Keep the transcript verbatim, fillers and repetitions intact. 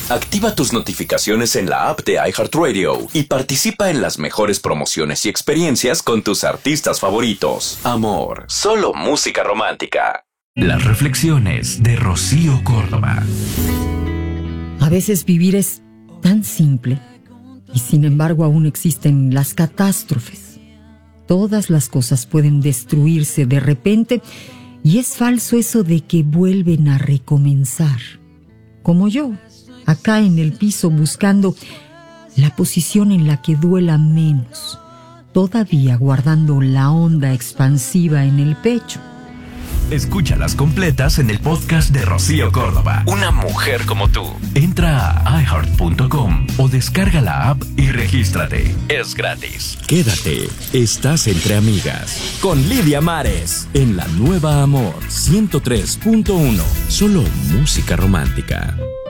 Activa tus notificaciones en la app de iHeartRadio y participa en las mejores promociones y experiencias con tus artistas favoritos. Amor, solo música romántica. Las reflexiones de Rocío Córdoba. A veces vivir es tan simple y sin embargo aún existen las catástrofes. Todas las cosas pueden destruirse de repente y es falso eso de que vuelven a recomenzar. Como yo, acá en el piso buscando la posición en la que duela menos, todavía guardando la onda expansiva en el pecho. Escúchalas completas en el podcast de Rocío Córdoba. Una mujer como tú. Entra a i heart punto com o descarga la app y regístrate. Es gratis. Quédate, estás entre amigas. Con Lidia Mares, en la nueva Amor ciento tres punto uno. Solo música romántica.